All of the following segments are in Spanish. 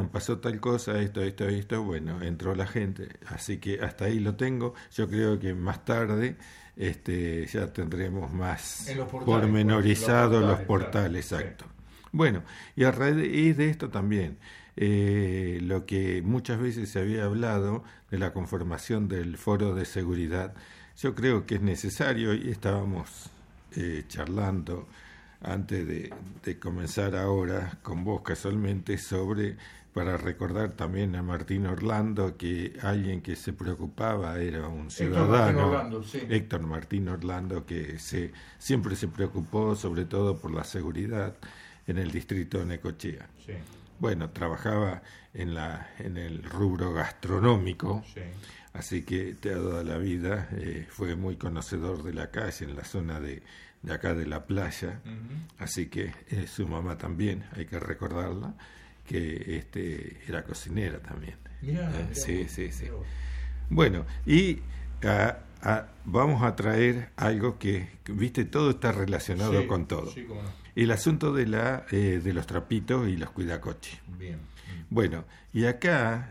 dijeron, pasó tal cosa, esto, bueno, entró la gente, así que hasta ahí lo tengo. Yo creo que más tarde ya tendremos más pormenorizados los portales, claro. exacto. Sí. Bueno, y a raíz de esto también, lo que muchas veces se había hablado de la conformación del Foro de Seguridad, yo creo que es necesario, y estábamos charlando antes de comenzar ahora con vos casualmente para recordar también a Martín Orlando, que alguien que se preocupaba era un ciudadano, Héctor Martín Orlando, que siempre se preocupó sobre todo por la seguridad en el distrito de Necochea. Sí. Bueno, trabajaba en el rubro gastronómico, sí. Así que toda la vida fue muy conocedor de la calle, en la zona de acá de la playa, así que su mamá también, hay que recordarla, que era cocinera también. Mirá, sí. Bueno, y vamos a traer algo que, viste, todo está relacionado con todo. Sí, cómo no. El asunto de los trapitos y los cuidacoches. Bien. Bueno, y acá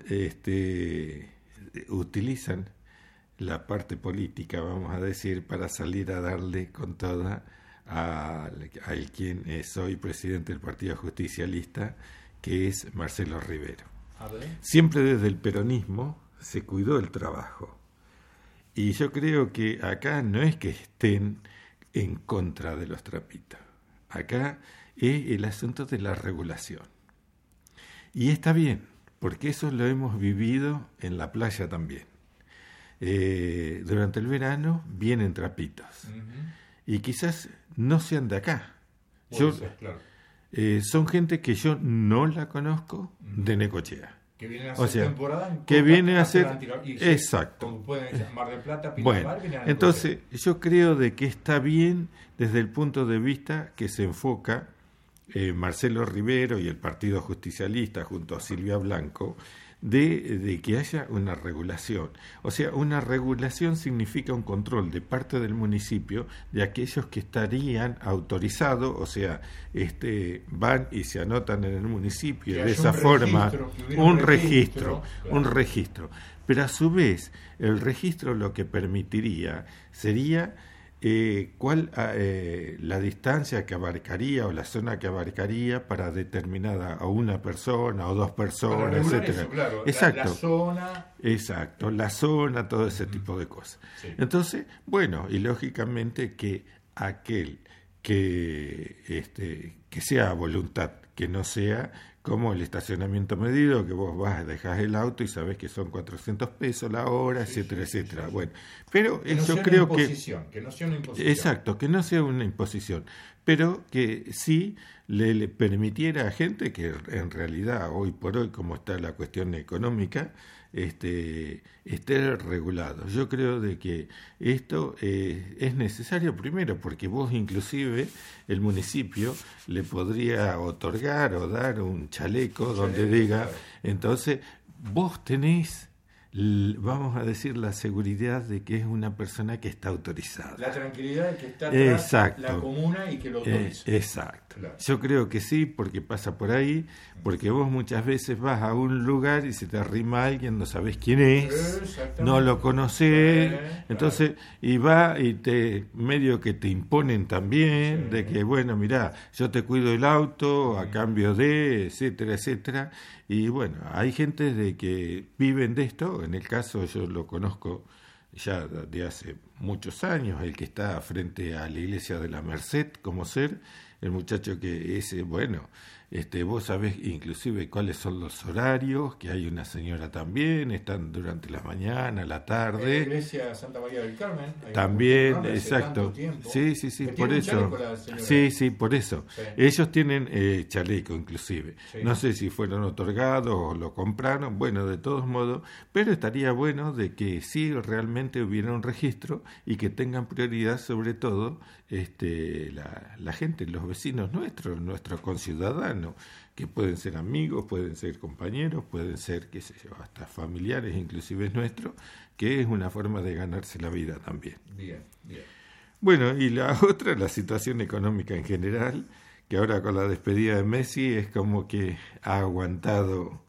utilizan la parte política, vamos a decir, para salir a darle con toda al quien es hoy presidente del Partido Justicialista, que es Marcelo Rivero. Siempre desde el peronismo se cuidó el trabajo. Y yo creo que acá no es que estén en contra de los trapitos. Acá es el asunto de la regulación. Y está bien, porque eso lo hemos vivido en la playa también. Durante el verano vienen trapitos. Y quizás no sean de acá. Claro. Son gente que yo no la conozco de Necochea. Que vienen a hacer temporada. Que vienen a hacer... Exacto. Como pueden ser Mar del Plata, Pinamar, bueno, entonces yo creo de que está bien desde el punto de vista que se enfoca Marcelo Rivero y el Partido Justicialista junto a Silvia Blanco, de que haya una regulación. O sea, una regulación significa un control de parte del municipio de aquellos que estarían autorizados, o sea, van y se anotan en el municipio, y de esa forma un registro. Pero a su vez, el registro lo que permitiría sería la distancia que abarcaría o la zona que abarcaría para determinada a una persona o dos personas, etcétera. Eso, claro. Exacto. La zona. Exacto, la zona, todo ese tipo de cosas. Sí. Entonces, bueno, y lógicamente que aquel que sea a voluntad, que no sea como el estacionamiento medido, que vos vas, dejás el auto y sabés que son 400 pesos la hora, etcétera. Sí. Bueno, pero que no yo sea creo una imposición, que no sea una imposición. Exacto, que no sea una imposición, pero que sí le permitiera a gente que en realidad hoy por hoy, como está la cuestión económica, esté regulado. Yo creo de que esto es necesario primero porque vos inclusive el municipio le podría otorgar o dar un chaleco donde diga, claro. Entonces vos tenés, vamos a decir, la seguridad de que es una persona que está autorizada. La tranquilidad de que está atrás la comuna y que lo autoriza. Exacto. Claro. Yo creo que sí, porque pasa por ahí, porque vos muchas veces vas a un lugar y se te arrima alguien, no sabés quién es, no lo conocés, entonces, y va y medio que te imponen también, de que, bueno, mirá, yo te cuido el auto a cambio de, etcétera, y bueno, hay gente de que viven de esto, en el caso yo lo conozco ya de hace muchos años, el que está frente a la iglesia de la Merced, como ser, el muchacho que ese, bueno, vos sabés inclusive cuáles son los horarios, que hay una señora también, están durante la mañana, la tarde. En la iglesia Santa María del Carmen. También, exacto. Sí, por eso. Sí, por eso. Sí. Ellos tienen chaleco inclusive. Sí. No sé si fueron otorgados o lo compraron, bueno, de todos modos, pero estaría bueno de que sí realmente hubiera un registro y que tengan prioridad sobre todo la gente, los vecinos nuestros conciudadanos, que pueden ser amigos, pueden ser compañeros, pueden ser, qué sé yo, hasta familiares inclusive nuestros, que es una forma de ganarse la vida también. Bien. Bueno, y la otra, la situación económica en general, que ahora con la despedida de Messi es como que ha aguantado